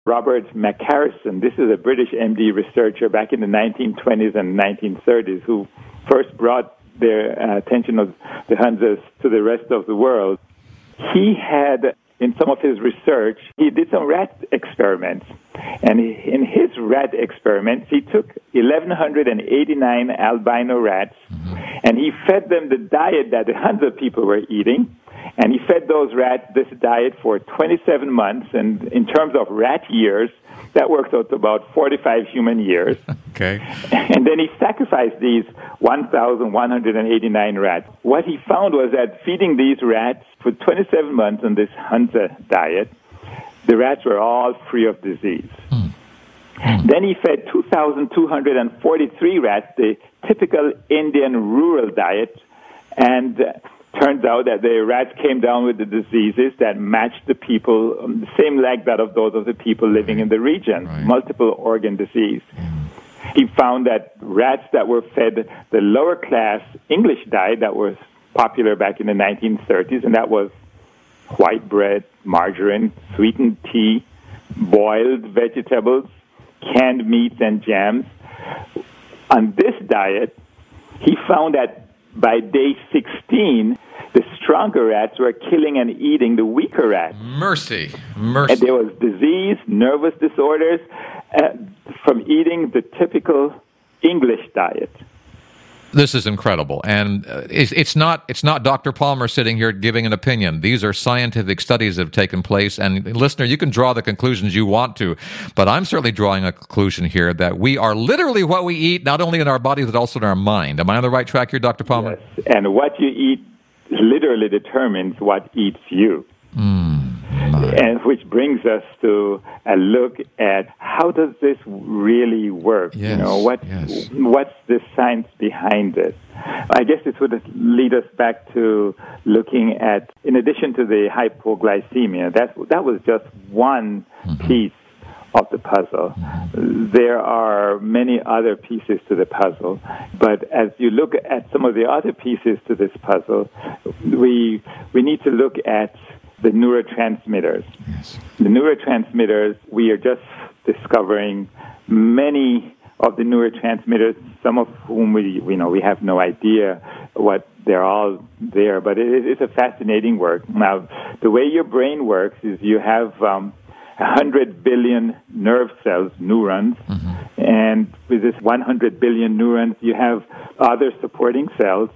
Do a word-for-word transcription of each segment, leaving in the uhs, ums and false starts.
Robert McCarrison, this is a British M D researcher back in the nineteen twenties and nineteen thirties who first brought their uh, attention of the Hunzas to the rest of the world. He had, in some of his research, he did some rat experiments. And in his rat experiments, he took one thousand one hundred eighty-nine albino rats, and he fed them the diet that the Hunza people were eating. And he fed those rats this diet for twenty-seven months. And in terms of rat years, that works out to about forty-five human years. Okay. And then he sacrificed these one thousand one hundred eighty-nine rats. What he found was that feeding these rats for twenty-seven months on this Hunza diet, the rats were all free of disease. Hmm. Hmm. Then he fed two thousand two hundred forty-three rats the typical Indian rural diet, and uh, turns out that the rats came down with the diseases that matched the people, um, the same like that of those of the people living in the region, right. Multiple organ disease. Mm. He found that rats that were fed the lower class English diet that was popular back in the nineteen thirties, and that was white bread, margarine, sweetened tea, boiled vegetables, canned meats, and jams. On this diet, he found that by day sixteen, the stronger rats were killing and eating the weaker rats. Mercy, mercy. And there was disease, nervous disorders uh, from eating the typical English diet. This is incredible, and uh, it's, it's not it's not Doctor Palmer sitting here giving an opinion. These are scientific studies that have taken place, and listener, you can draw the conclusions you want to, but I'm certainly drawing a conclusion here that we are literally what we eat, not only in our bodies, but also in our mind. Am I on the right track here, Doctor Palmer? Yes, and what you eat literally determines what eats you. Mm. And which brings us to a look at how does this really work? Yes, you know, what yes. what's the science behind it? I guess this would lead us back to looking at, in addition to the hypoglycemia, that that was just one mm-hmm. piece of the puzzle. Mm-hmm. There are many other pieces to the puzzle, but as you look at some of the other pieces to this puzzle, we we need to look at the neurotransmitters. Yes. The neurotransmitters, we are just discovering many of the neurotransmitters, some of whom we, we know we have no idea what they're all there, but it is a fascinating work. Now, the way your brain works is you have um, one hundred billion nerve cells, neurons, mm-hmm. and with this one hundred billion neurons, you have other supporting cells.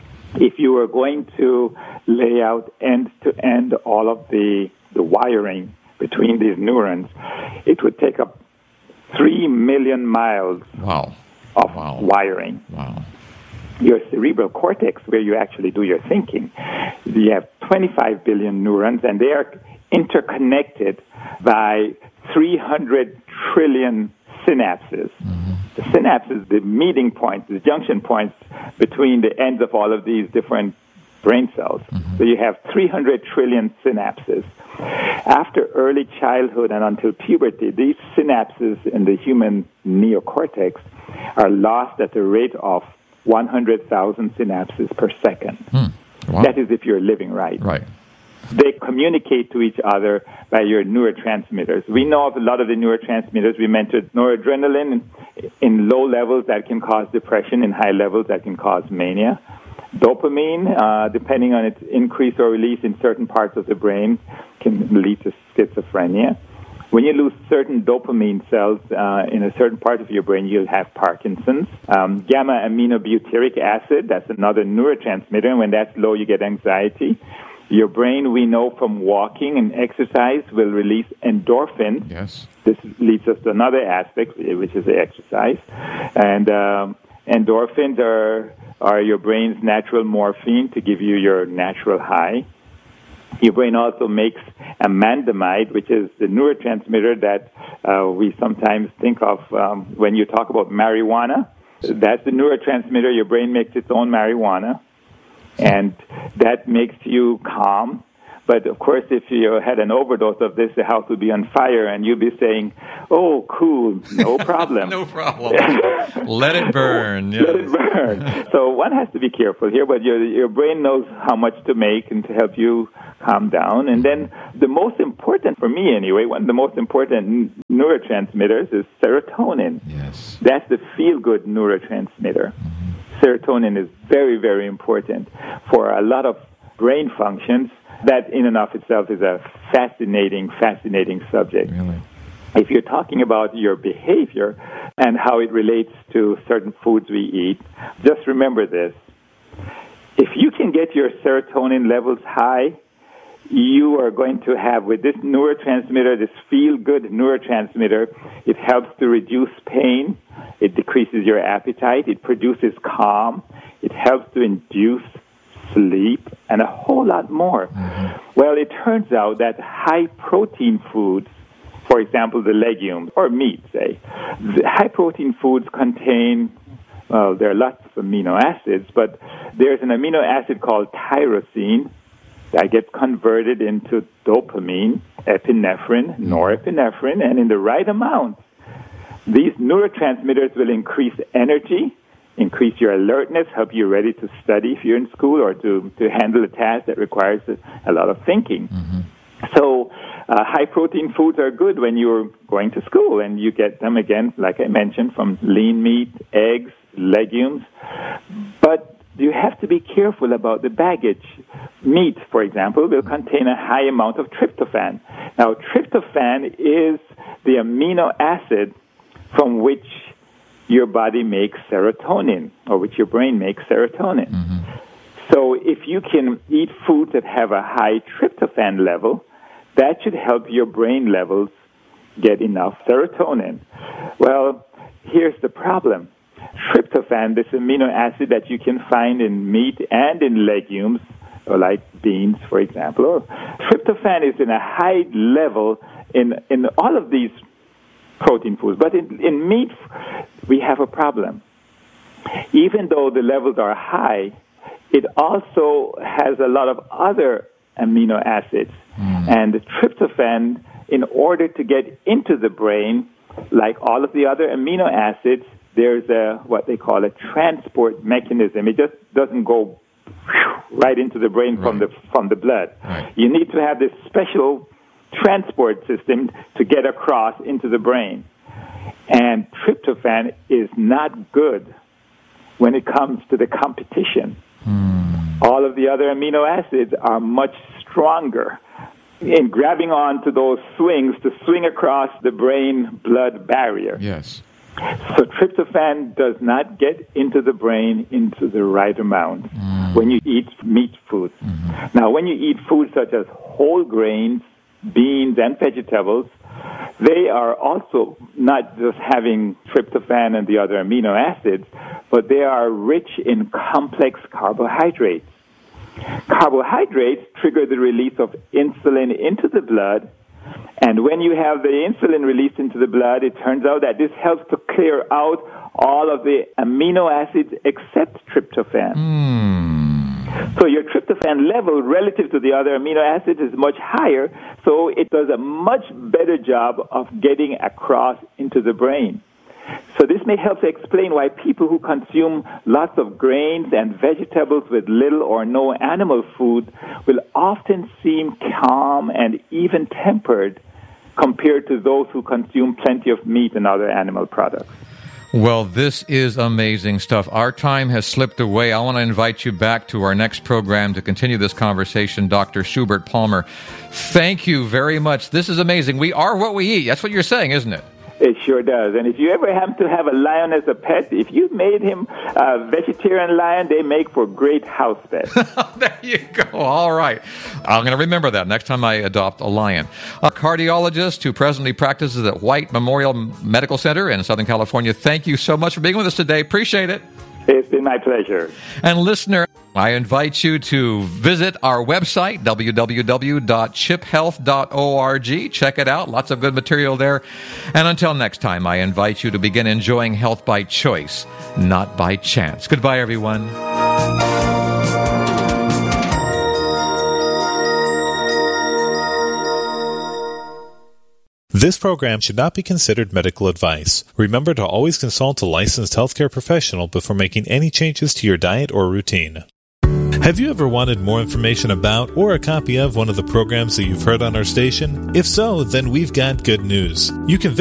If you were going to lay out end-to-end all of the, the wiring between these neurons, it would take up three million miles wow. of wow. wiring. Wow. Your cerebral cortex, where you actually do your thinking, you have twenty-five billion neurons, and they are interconnected by three hundred trillion synapses. Mm-hmm. The synapses, the meeting points, the junction points between the ends of all of these different brain cells. Mm-hmm. So you have three hundred trillion synapses. After early childhood and until puberty, these synapses in the human neocortex are lost at the rate of one hundred thousand synapses per second. Hmm. Wow. That is if you're living right. Right. They communicate to each other by your neurotransmitters. We know of a lot of the neurotransmitters. We mentioned noradrenaline in low levels that can cause depression, in high levels that can cause mania. Dopamine, uh, depending on its increase or release in certain parts of the brain, can lead to schizophrenia. When you lose certain dopamine cells uh, in a certain part of your brain, you'll have Parkinson's. Um, gamma-aminobutyric acid, that's another neurotransmitter, and when that's low, you get anxiety. Your brain, we know from walking and exercise, will release endorphins. Yes. This leads us to another aspect, which is the exercise. And um, endorphins are are your brain's natural morphine to give you your natural high. Your brain also makes anandamide, which is the neurotransmitter that uh, we sometimes think of um, when you talk about marijuana. That's the neurotransmitter. Your brain makes its own marijuana. And that makes you calm. But, of course, if you had an overdose of this, the house would be on fire, and you'd be saying, oh, cool, no problem. No problem. Let it burn. Yes. Let it burn. So one has to be careful here, but your your brain knows how much to make and to help you calm down. And then the most important, for me anyway, one of the most important neurotransmitters is serotonin. Yes. That's the feel-good neurotransmitter. Mm-hmm. Serotonin is very, very important for a lot of brain functions. That in and of itself is a fascinating, fascinating subject. Really? If you're talking about your behavior and how it relates to certain foods we eat, just remember this. If you can get your serotonin levels high, you are going to have, with this neurotransmitter, this feel-good neurotransmitter, it helps to reduce pain, it decreases your appetite, it produces calm, it helps to induce sleep, and a whole lot more. Mm-hmm. Well, it turns out that high-protein foods, for example, the legumes, or meat, say, the high-protein foods contain, well, there are lots of amino acids, but there's an amino acid called tyrosine that gets converted into dopamine, epinephrine, norepinephrine, and in the right amount, these neurotransmitters will increase energy, increase your alertness, help you ready to study if you're in school or to, to handle a task that requires a, a lot of thinking. Mm-hmm. So uh, high-protein foods are good when you're going to school, and you get them, again, like I mentioned, from lean meat, eggs, legumes. But you have to be careful about the baggage. Meat, for example, will contain a high amount of tryptophan. Now, tryptophan is the amino acid from which your body makes serotonin, or which your brain makes serotonin. Mm-hmm. So if you can eat foods that have a high tryptophan level, that should help your brain levels get enough serotonin. Well, here's the problem. Tryptophan, this amino acid that you can find in meat and in legumes, or like beans, for example, tryptophan is in a high level in, in all of these protein foods. But in, in meat, we have a problem. Even though the levels are high, it also has a lot of other amino acids. Mm. And the tryptophan, in order to get into the brain, like all of the other amino acids, there's a what they call a transport mechanism. It just doesn't go right into the brain right. from the from the blood. Right. You need to have this special transport system to get across into the brain. And tryptophan is not good when it comes to the competition. Mm. All of the other amino acids are much stronger in grabbing onto those swings to swing across the brain-blood barrier. Yes. So tryptophan does not get into the brain into the right amount mm. when you eat meat foods. Mm-hmm. Now, when you eat foods such as whole grains, beans, and vegetables, they are also not just having tryptophan and the other amino acids, but they are rich in complex carbohydrates. Carbohydrates trigger the release of insulin into the blood, and when you have the insulin released into the blood, it turns out that this helps to clear out all of the amino acids except tryptophan. Mm. So your tryptophan level relative to the other amino acids is much higher, so it does a much better job of getting across into the brain. So this may help to explain why people who consume lots of grains and vegetables with little or no animal food will often seem calm and even tempered compared to those who consume plenty of meat and other animal products. Well, this is amazing stuff. Our time has slipped away. I want to invite you back to our next program to continue this conversation, Doctor Schubert Palmer. Thank you very much. This is amazing. We are what we eat. That's what you're saying, isn't it? It sure does. And if you ever happen to have a lion as a pet, if you made him a vegetarian lion, they make for great house pets. There you go. All right. I'm going to remember that next time I adopt a lion. A cardiologist who presently practices at White Memorial Medical Center in Southern California, thank you so much for being with us today. Appreciate it. It's been my pleasure. And listener, I invite you to visit our website, w w w dot chip health dot org. Check it out. Lots of good material there. And until next time, I invite you to begin enjoying health by choice, not by chance. Goodbye, everyone. This program should not be considered medical advice. Remember to always consult a licensed healthcare professional before making any changes to your diet or routine. Have you ever wanted more information about or a copy of one of the programs that you've heard on our station? If so, then we've got good news. You can visit